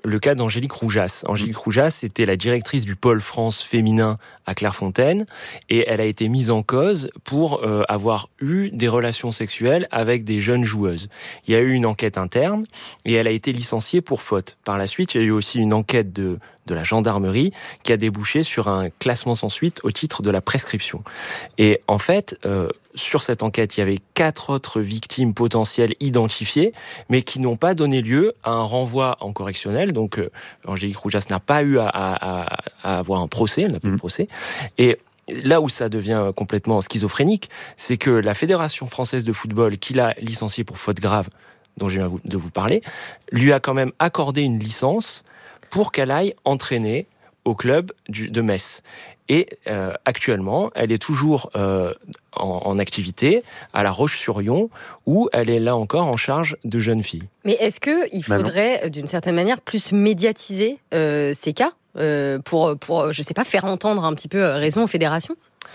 le cas d'Angélique Roujas. Angélique Roujas était la directrice du pôle France féminin à Clairefontaine et elle a été mise en cause pour avoir eu des relations sexuelles avec des jeunes joueuses. Il y a eu une enquête interne et elle a été licenciée pour faute. Par la suite, il y a eu aussi une enquête de la gendarmerie qui a débouché sur un classement sans suite au titre de la prescription. Et en fait, sur cette enquête, il y avait 4 autres victimes potentielles identifiées, mais qui n'ont pas donné lieu à un renvoi en correctionnel. Donc, Angélique Roujas n'a pas eu à avoir un procès, elle n'a pas eu de procès. Et là où ça devient complètement schizophrénique, c'est que la Fédération française de football, qui l'a licenciée pour faute grave, dont je viens de vous parler, lui a quand même accordé une licence pour qu'elle aille entraîner au club de Metz. Et actuellement, elle est toujours en activité à La Roche-sur-Yon, où elle est là encore en charge de jeunes filles. Mais est-ce qu'il faudrait, d'une certaine manière, plus médiatiser ces cas pour, je sais pas, faire entendre un petit peu raison aux fédérations ?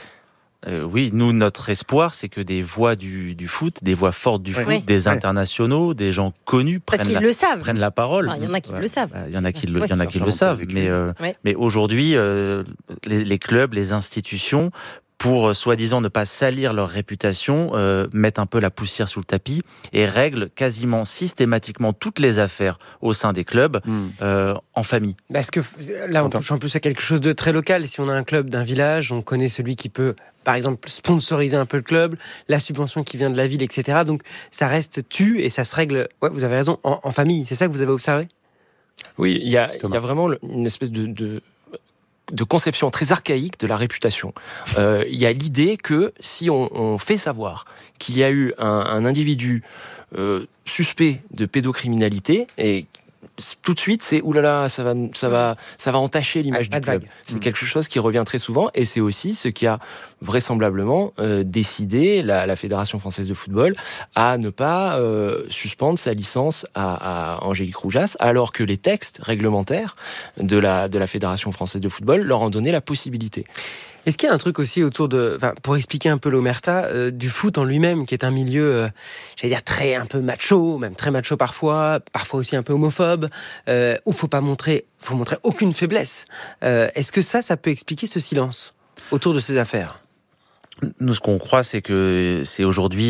Oui, nous, notre espoir, c'est que des voix du foot, des voix fortes du foot, des internationaux, des gens connus prennent la parole. Il y en a qui le savent. Il y en a qui le savent. Mais aujourd'hui, les clubs, les institutions, pour soi-disant ne pas salir leur réputation, mettent un peu la poussière sous le tapis et règlent quasiment systématiquement toutes les affaires au sein des clubs en famille. Parce que là, on touche en plus à quelque chose de très local. Si on a un club d'un village, on connaît celui qui peut, par exemple, sponsoriser un peu le club, la subvention qui vient de la ville, etc. Donc ça reste et ça se règle, vous avez raison, en famille. C'est ça que vous avez observé ? Oui, il y a vraiment une espèce de conception très archaïque de la réputation. Il y a l'idée que si on fait savoir qu'il y a eu un individu suspect de pédocriminalité, et tout de suite c'est oulala, ça va entacher l'image du club. C'est quelque chose qui revient très souvent, et c'est aussi ce qui a vraisemblablement décidé la Fédération française de football à ne pas suspendre sa licence à Angélique Roujas, alors que les textes réglementaires de la Fédération française de football leur ont donné la possibilité. Est-ce qu'il y a un truc aussi autour pour expliquer un peu l'omerta du foot en lui-même, qui est un milieu, très un peu macho, même très macho parfois aussi un peu homophobe, où faut montrer aucune faiblesse. Est-ce que ça peut expliquer ce silence autour de ces affaires ? Nous, ce qu'on croit, c'est que aujourd'hui,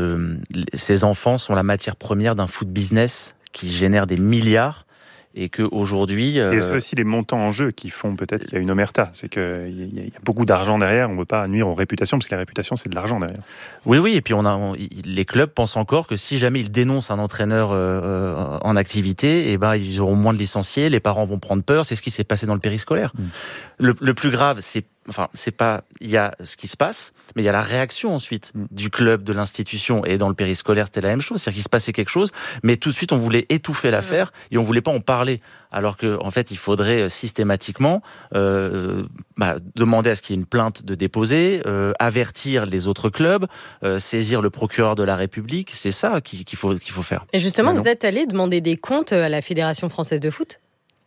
ces enfants sont la matière première d'un foot business qui génère des milliards. Et qu'aujourd'hui... Et c'est aussi les montants en jeu qui font peut-être qu'il y a une omerta. C'est qu'il y a beaucoup d'argent derrière, on ne veut pas nuire aux réputations, parce que la réputation, c'est de l'argent derrière. Oui, et puis les clubs pensent encore que si jamais ils dénoncent un entraîneur en activité, ils auront moins de licenciés, les parents vont prendre peur, c'est ce qui s'est passé dans le périscolaire. Le plus grave, il y a ce qui se passe, mais il y a la réaction ensuite du club, de l'institution, et dans le périscolaire c'était la même chose, c'est-à-dire qu'il se passait quelque chose, mais tout de suite on voulait étouffer l'affaire et on voulait pas en parler, alors que en fait il faudrait systématiquement demander à ce qu'il y ait une plainte de déposer, avertir les autres clubs, saisir le procureur de la République, c'est ça qu'il faut faire. Et justement, vous êtes allé demander des comptes à la Fédération française de foot ?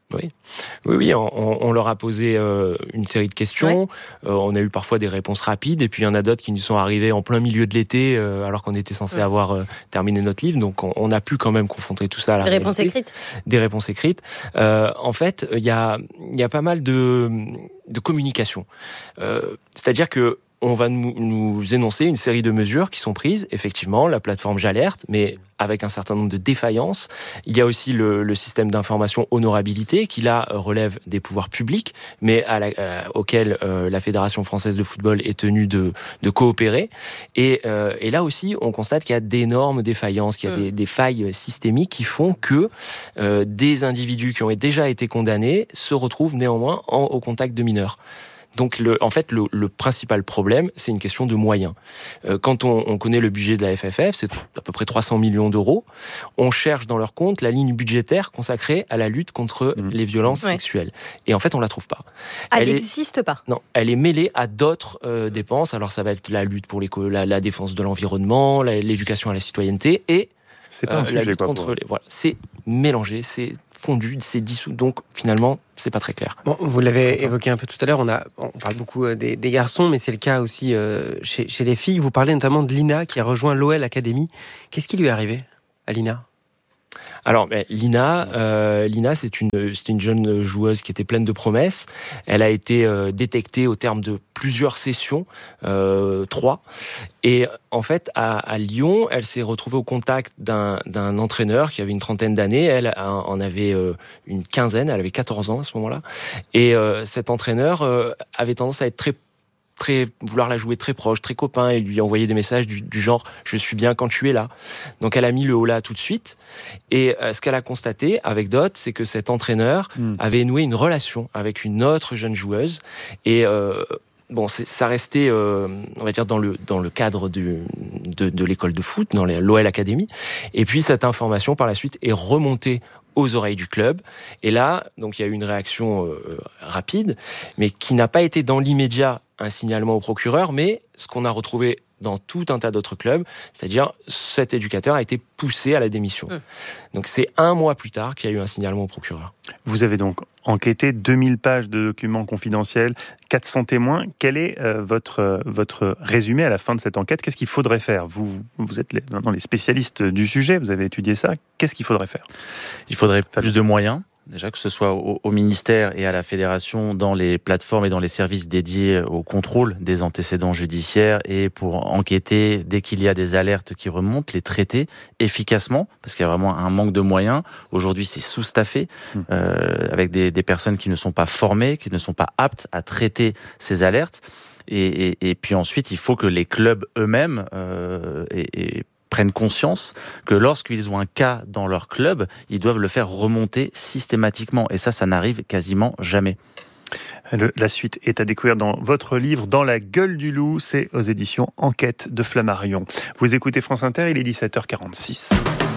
Oui, on leur a posé une série de questions. On a eu parfois des réponses rapides, et puis il y en a d'autres qui nous sont arrivées en plein milieu de l'été, alors qu'on était censé avoir terminé notre livre. Donc on a pu quand même confronter tout ça à la réalité. Des réponses écrites. En fait, il y a pas mal de communication. C'est-à-dire que on va nous énoncer une série de mesures qui sont prises, effectivement, la plateforme J'alerte, mais avec un certain nombre de défaillances. Il y a aussi le système d'information Honorabilité, qui là relève des pouvoirs publics, mais auquel la Fédération française de football est tenue de coopérer. Et là aussi, on constate qu'il y a d'énormes défaillances, qu'il y a des failles systémiques qui font que des individus qui ont déjà été condamnés se retrouvent néanmoins au contact de mineurs. Donc, le principal problème, c'est une question de moyens. Quand on connaît le budget de la FFF, c'est à peu près 300 millions d'euros. On cherche dans leur compte la ligne budgétaire consacrée à la lutte contre les violences sexuelles. Et en fait, on la trouve pas. Elle n'existe pas. Non, elle est mêlée à d'autres dépenses. Alors, ça va être la lutte pour la défense de l'environnement, l'éducation à la citoyenneté et c'est pas un sujet, contre c'est mélangé, c'est fondu, c'est dissous, donc finalement, c'est pas très clair. Bon, vous l'avez évoqué un peu tout à l'heure, on parle beaucoup des garçons, mais c'est le cas aussi chez les filles. Vous parlez notamment de Lina qui a rejoint l'OL Academy. Qu'est-ce qui lui est arrivé à Lina ? Alors, Lina, c'est une jeune joueuse qui était pleine de promesses. Elle a été détectée au terme de plusieurs sessions, 3. Et en fait, à Lyon, elle s'est retrouvée au contact d'un entraîneur qui avait une trentaine d'années. Elle en avait une quinzaine, elle avait 14 ans à ce moment-là. Et cet entraîneur avait tendance à être vouloir la jouer très proche, très copain, et lui envoyer des messages du genre « je suis bien quand tu es là ». Donc elle a mis le holà tout de suite, et ce qu'elle a constaté avec Dot, c'est que cet entraîneur avait noué une relation avec une autre jeune joueuse, et ça restait, on va dire, dans le cadre de l'école de foot, dans l'OL Academy, et puis cette information par la suite est remontée aux oreilles du club. Et là, donc il y a eu une réaction rapide, mais qui n'a pas été dans l'immédiat un signalement au procureur, mais ce qu'on a retrouvé dans tout un tas d'autres clubs, c'est-à-dire cet éducateur a été poussé à la démission. Donc c'est 1 mois plus tard qu'il y a eu un signalement au procureur. Vous avez donc enquêté 2000 pages de documents confidentiels, 400 témoins. Quel est votre résumé à la fin de cette enquête ? Qu'est-ce qu'il faudrait faire ? Vous êtes les spécialistes du sujet, vous avez étudié ça. Qu'est-ce qu'il faudrait faire ? Il faudrait plus de moyens. Déjà, que ce soit au ministère et à la fédération, dans les plateformes et dans les services dédiés au contrôle des antécédents judiciaires, et pour enquêter dès qu'il y a des alertes qui remontent, les traiter efficacement, parce qu'il y a vraiment un manque de moyens. Aujourd'hui, c'est sous-staffé, avec des personnes qui ne sont pas formées, qui ne sont pas aptes à traiter ces alertes. Et puis ensuite, il faut que les clubs eux-mêmes prennent conscience que lorsqu'ils ont un cas dans leur club, ils doivent le faire remonter systématiquement. Et ça n'arrive quasiment jamais. La suite est à découvrir dans votre livre « Dans la gueule du loup ». C'est aux éditions Enquête de Flammarion. Vous écoutez France Inter, il est 17h46.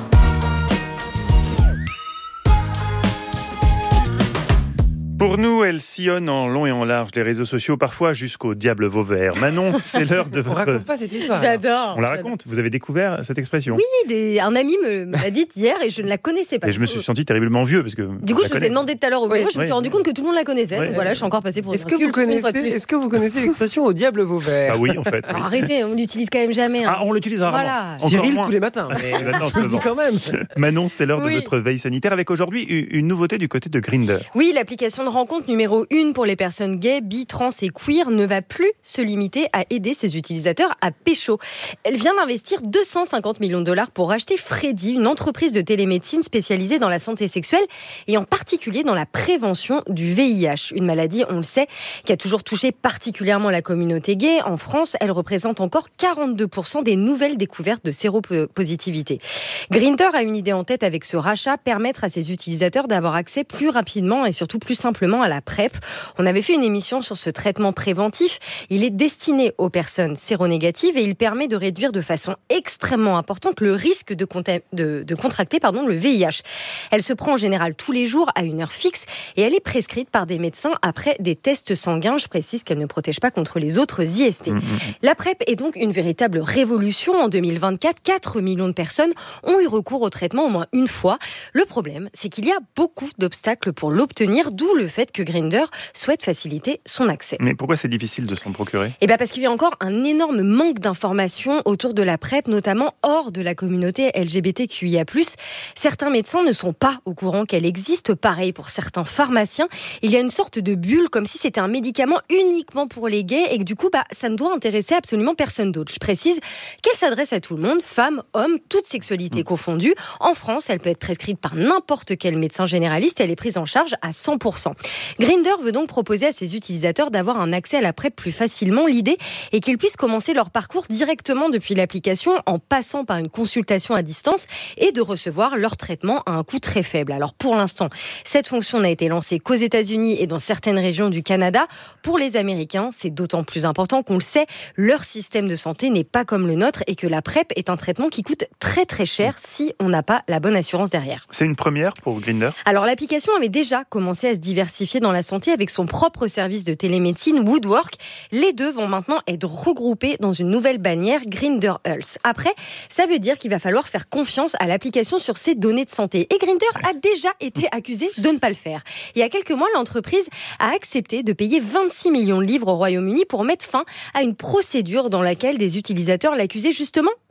Pour nous, elle sillonne en long et en large les réseaux sociaux, parfois jusqu'au diable Vauvert. Manon, c'est l'heure de votre... On raconte pas cette histoire. J'adore. On la raconte. Vous avez découvert cette expression ? Oui, un ami me l'a dite hier et je ne la connaissais pas. Et je me suis senti terriblement vieux parce que... Du coup, je vous ai demandé tout à l'heure au bureau, je me suis rendu compte que tout le monde la connaissait. Ouais. Donc voilà, je suis encore passée pour Est-ce que vous connaissez l'expression au diable Vauvert ? Ah oui, en fait. Alors arrêtez, on l'utilise quand même jamais. Ah, on l'utilise rarement. Voilà. Cyril tous les matins. Mais je le dis quand même. Manon, c'est l'heure de votre veille sanitaire avec aujourd'hui une nouveauté du côté de Grindr. Oui, l'application de rencontre numéro 1 pour les personnes gays, bi, trans et queer ne va plus se limiter à aider ses utilisateurs à pécho. Elle vient d'investir 250 millions de dollars pour racheter Freddy, une entreprise de télémédecine spécialisée dans la santé sexuelle et en particulier dans la prévention du VIH. Une maladie, on le sait, qui a toujours touché particulièrement la communauté gay. En France, elle représente encore 42% des nouvelles découvertes de séropositivité. Grindr a une idée en tête avec ce rachat, permettre à ses utilisateurs d'avoir accès plus rapidement et surtout plus simplement à la PrEP. On avait fait une émission sur ce traitement préventif. Il est destiné aux personnes séronégatives et il permet de réduire de façon extrêmement importante le risque de contracter le VIH. Elle se prend en général tous les jours à une heure fixe et elle est prescrite par des médecins après des tests sanguins. Je précise qu'elle ne protège pas contre les autres IST. La PrEP est donc une véritable révolution. En 2024, 4 millions de personnes ont eu recours au traitement au moins une fois. Le problème, c'est qu'il y a beaucoup d'obstacles pour l'obtenir, d'où le fait que Grindr souhaite faciliter son accès. Mais pourquoi c'est difficile de s'en procurer ? Parce qu'il y a encore un énorme manque d'informations autour de la PrEP, notamment hors de la communauté LGBTQIA+. Certains médecins ne sont pas au courant qu'elle existe. Pareil pour certains pharmaciens. Il y a une sorte de bulle, comme si c'était un médicament uniquement pour les gays et que du coup, ça ne doit intéresser absolument personne d'autre. Je précise qu'elle s'adresse à tout le monde, femmes, hommes, toutes sexualités confondues. En France, elle peut être prescrite par n'importe quel médecin généraliste. Elle est prise en charge à 100%. Grindr veut donc proposer à ses utilisateurs d'avoir un accès à la PrEP plus facilement. L'idée est qu'ils puissent commencer leur parcours directement depuis l'application en passant par une consultation à distance et de recevoir leur traitement à un coût très faible. Alors pour l'instant, cette fonction n'a été lancée qu'aux États-Unis et dans certaines régions du Canada. Pour les Américains, c'est d'autant plus important qu'on le sait, leur système de santé n'est pas comme le nôtre et que la PrEP est un traitement qui coûte très très cher si on n'a pas la bonne assurance derrière. C'est une première pour Grindr ? Alors l'application avait déjà commencé à se diversifier dans la santé avec son propre service de télémédecine Woodwork. Les deux vont maintenant être regroupés dans une nouvelle bannière Grindr Health. Après, ça veut dire qu'il va falloir faire confiance à l'application sur ses données de santé. Et Grindr a déjà été accusé de ne pas le faire. Il y a quelques mois, l'entreprise a accepté de payer 26 millions de livres au Royaume-Uni pour mettre fin à une procédure dans laquelle des utilisateurs l'accusaient justement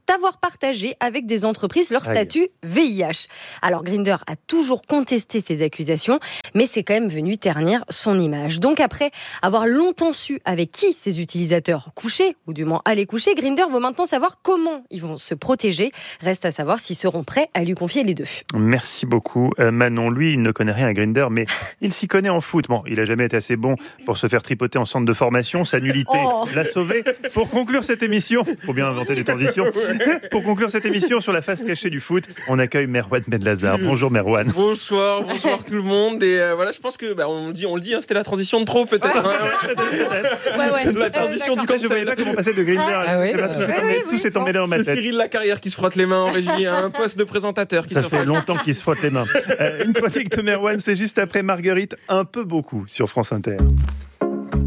d'avoir partagé avec des entreprises leur statut VIH. Alors Grindr a toujours contesté ces accusations, mais c'est quand même venu ternir son image. Donc après avoir longtemps su avec qui ses utilisateurs couchaient, ou du moins allaient coucher, Grindr veut maintenant savoir comment ils vont se protéger. Reste à savoir s'ils seront prêts à lui confier les deux. Merci beaucoup. Manon, lui, il ne connaît rien à Grindr, mais il s'y connaît en foot. Bon, il n'a jamais été assez bon pour se faire tripoter en centre de formation. Sa nullité l'a sauvé. Pour conclure cette émission, il faut bien inventer des transitions. Pour conclure cette émission sur la face cachée du foot, on accueille Merwan Benlazar. Bonjour Merwan. Bonsoir tout le monde. Et voilà, je pense que on le dit, c'était la transition de trop peut-être. La transition du camp. Je ne voyais pas comment passer de Grindr. Tout s'est emmêlé dans ma tête. C'est Cyril Lacarrière qui se frotte les mains en régie, un poste de présentateur. Ça fait longtemps qu'il se frotte les mains. Une chronique de Merwan, c'est juste après Marguerite, un peu beaucoup sur France Inter.